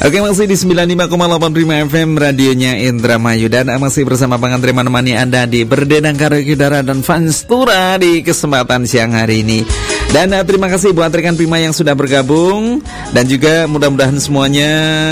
Oke, masih di 95,8 Prima FM, radionya Indramayu. Dan masih bersama Bang Andre menemani Anda di Berdenang Karaoke Udara dan Fanstura di kesempatan siang hari ini. Dan terima kasih buat rekan Prima yang sudah bergabung. Dan juga mudah-mudahan semuanya